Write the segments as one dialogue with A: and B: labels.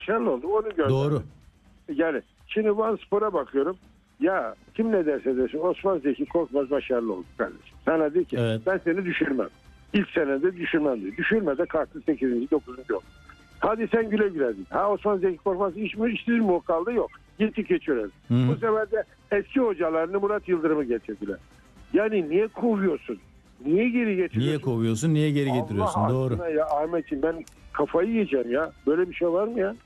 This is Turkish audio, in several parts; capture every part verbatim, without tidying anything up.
A: başarılı oldu. Onu gördüm.
B: Doğru.
A: Yani şimdi Van Spor'a bakıyorum. Ya kim ne derse desin Osman Zeki Korkmaz başarılı oldu kardeşim. Sana diyor ki
B: Evet.
A: ben seni düşürmem. İlk senede düşürmem diyor. Düşürme de kalktı sekizinci dokuzuncu oldu. Hadi sen güle güle diyor. Ha Osman Zeki Korkmaz iş mi işsiz mi o kaldı yok. Gitti geçiyor. Bu sefer de eski hocalarını Murat Yıldırım'ı getirdiler. Yani niye kovuyorsun? Niye geri getiriyorsun?
B: Niye kovuyorsun? Niye geri getiriyorsun?
A: Allah
B: Doğru.
A: aşkına ya Ahmetciğim ben kafayı yiyeceğim ya. Böyle bir şey var mı ya?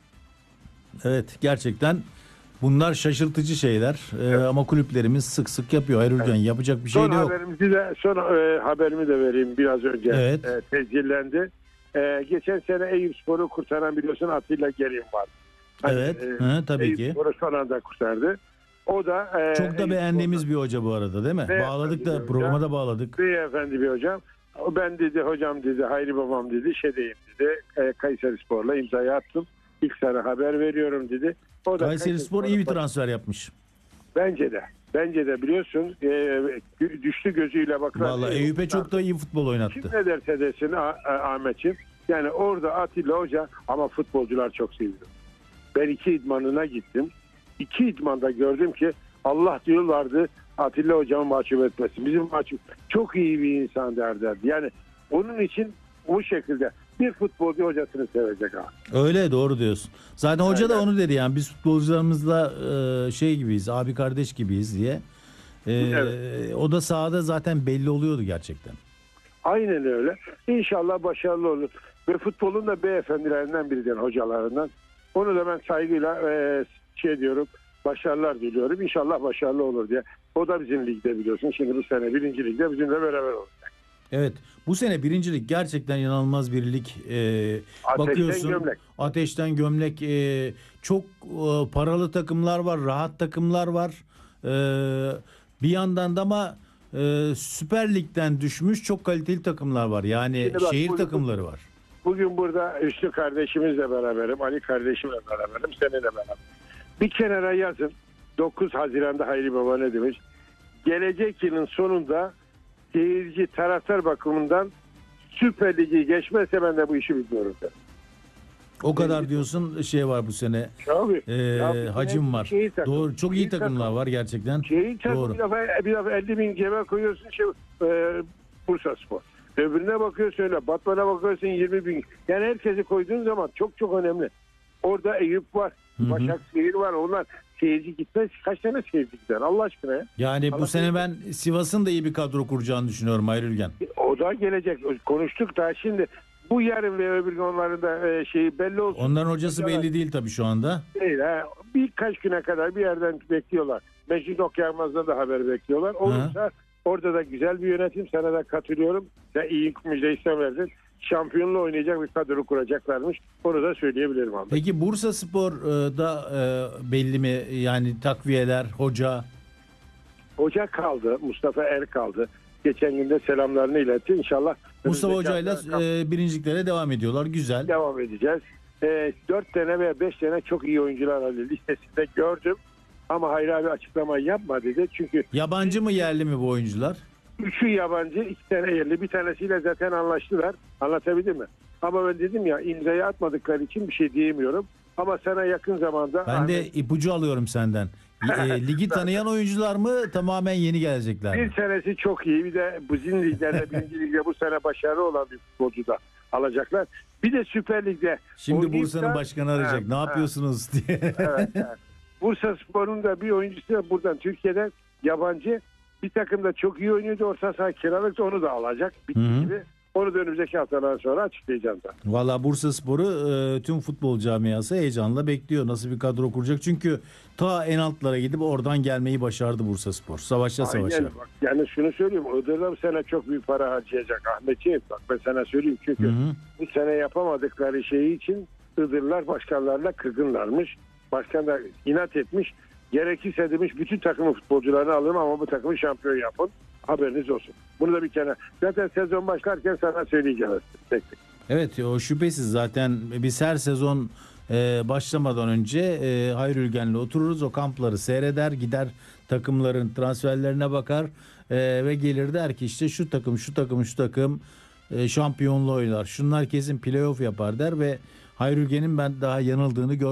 B: Evet, gerçekten bunlar şaşırtıcı şeyler. Ee,
A: Evet.
B: ama kulüplerimiz sık sık yapıyor. Hayır Ülgen, yapacak bir şey
A: Son
B: de yok.
A: haberimizi de son e, haberimi de vereyim biraz önce.
B: Evet.
A: E, tescillendi. E, geçen sene Eyüpspor'u kurtaran biliyorsun Atilla Gerim var.
B: Evet, hı, tabii ki.
A: Eyüpspor'u son anda kurtardı. O da e,
B: Çok da beğendiğimiz bir hoca bu arada, değil mi?
A: Beyefendi
B: Bağladık
A: bir
B: da
A: hoca.
B: programa da bağladık.
A: Beyefendi bir hocam. O ben dedi hocam dedi Hayri babam dedi şeydeyim dedi. E, Kayserispor'la imzayı attım. İlk sana haber veriyorum dedi. O da
B: Kayserispor iyi bir transfer yapmış.
A: Bence de. Bence de biliyorsun e, düştü gözüyle bakılan.
B: Vallahi
A: şey-
B: Eyüp'e çok da iyi futbol
A: Kim
B: oynattı.
A: ne derse desin Ah- Ah- Ahmetciğim. Yani orada Atilla Hoca ama futbolcular çok seviyor. Ben iki idmanına gittim. İki idmanda gördüm ki Allah diyorlardı Atilla Hocam'ı mahcup etmesin. Bizim mahcup çok iyi bir insan derlerdi. Yani onun için bu şekilde bir futbolcu hocasını sevecek ha.
B: Öyle, doğru diyorsun. Zaten hoca da
A: Aynen.
B: onu dedi yani, biz futbolcularımızla e, şey gibiyiz, abi kardeş gibiyiz diye. E,
A: Evet.
B: O da sahada zaten belli oluyordu gerçekten.
A: Aynen öyle. İnşallah başarılı olur. Ve futbolun da beyefendilerinden biridir hocalarından. Onu da ben saygıyla e, şey diyorum, başarılar diliyorum. İnşallah başarılı olur diye. O da bizim ligde biliyorsun. Şimdi bu sene birinci ligde bizimle beraber olacak.
B: Evet, bu sene birincilik gerçekten inanılmaz bir lig. E,
A: Ateşten
B: bakıyorsun,
A: gömlek.
B: ateşten gömlek. E, çok e, paralı takımlar var, rahat takımlar var. E, bir yandan da ama e, Süper Lig'den düşmüş çok kaliteli takımlar var. Yani
A: Şimdi bak,
B: şehir
A: bu-
B: takımları var.
A: Bugün burada Üstü kardeşimizle beraberim. Ali kardeşimle beraberim. Seninle beraber. Bir kenara yazın. dokuz Haziran'da Hayri Baba ne demiş? Gelecek yılın sonunda seyirci taraftar bakımından Süper Ligi geçmezse ben de bu işi bilmiyorum. Ben.
B: O kadar diyorsun, şey var bu sene.
A: Abi,
B: E,
A: ya bir
B: hacim var.
A: şey takım,
B: Doğru, çok iyi
A: şey
B: takımlar
A: takım.
B: var gerçekten.
A: Şeyin takım
B: Doğru.
A: bir defa, bir defa elli bin cebe koyuyorsun şey, e, Bursa Spor. Öbürüne bakıyorsun öyle. Batman'a bakıyorsun yirmi bin. Yani herkesi koyduğun zaman çok çok önemli. Orada Eyüp var.
B: Hı hı.
A: Başakşehir var. Onlar seyirci gitmez. Kaç tane seyirci gider Allah aşkına ya.
B: Yani bu
A: Allah
B: sene
A: bilir.
B: ben Sivas'ın da iyi bir kadro kuracağını düşünüyorum Hayri Ülgen.
A: O da gelecek. Konuştuk da şimdi bu yarın ve öbür gün onların da e, şeyi belli olsun.
B: Onların hocası
A: Hocalar-
B: belli değil tabii şu anda.
A: Değil ha. Birkaç güne kadar bir yerden bekliyorlar. Mecnun Okyarmaz'da da haber bekliyorlar. Olursa orada da güzel bir yönetim. Sana da katılıyorum. Sen iyi müjdeyi sen verdin. Şampiyonla oynayacak bir kadro kuracaklarmış. Onu da söyleyebilirim abi.
B: Peki Bursa Spor'da e, belli mi? Yani takviyeler, hoca.
A: Hoca kaldı. Mustafa Er kaldı. Geçen gün de selamlarını iletti. İnşallah
B: Mustafa
A: önümüzdeki
B: Hoca'yla
A: hafta
B: e, birinciliklere devam ediyorlar. Güzel.
A: devam edeceğiz. E, dört tane veya beş tane çok iyi oyuncular Ali listesinde gördüm. Ama Hayri abi açıklama yapma dedi. Çünkü
B: Yabancı mı yerli mi bu oyuncular?
A: üçü yabancı, iki tane yerli. Bir tanesiyle zaten anlaştılar. Anlatabildim mi? Ama ben dedim ya imzayı atmadıkları için bir şey diyemiyorum. Ama sana yakın zamanda...
B: Ben de
A: Ahmet,
B: ipucu alıyorum senden. E, ligi tanıyan oyuncular mı, tamamen yeni gelecekler mi?
A: bir tanesi çok iyi. Bir de bu zin liglerde, birinci ligde bu sene başarılı olan bir futbolcu da alacaklar. Bir de Süper Lig'de...
B: Şimdi
A: oynayıp
B: Bursa'nın
A: da-
B: başkanı arayacak.
A: Ha,
B: Ne
A: ha.
B: yapıyorsunuz diye.
A: Evet, evet. Bursa Spor'un da bir oyuncusu da buradan Türkiye'den yabancı. Bir takım da çok iyi oynuyordu. Orta saha kiralıkta onu da alacak. Bitti
B: Hı hı.
A: gibi. Onu da önümüzdeki haftadan sonra açıklayacağım da.
B: Valla Bursa Spor'u e, tüm futbol camiası heyecanla bekliyor. Nasıl bir kadro kuracak? Çünkü ta en altlara gidip oradan gelmeyi başardı Bursa Spor. Savaşa savaşa.
A: Aynen bak. Yani şunu söyleyeyim. Iğdır'da bu sene çok büyük para harcayacak Ahmetciğim. Bak ben sana söyleyeyim. Çünkü
B: Hı hı.
A: bu sene yapamadıkları şeyi için Iğdırlar başkanlarla kırgınlarmış. Başkan da inat etmiş. Gerekirse demiş bütün takımın futbolcularını alırım ama bu takımı şampiyon yapın. Haberiniz olsun. Bunu da bir kenara. Zaten sezon başlarken sana söyleyeceğiz. Tek tek.
B: Evet, o şüphesiz zaten biz her sezon e, başlamadan önce e, Hayri Ülgen'le otururuz, o kampları seyreder, gider takımların transferlerine bakar e, ve gelir der ki işte şu takım şu takım şu takım e, şampiyonluğu oynar, şunlar kesin playoff yapar der ve Hayri Ülgen'in ben daha yanıldığını gör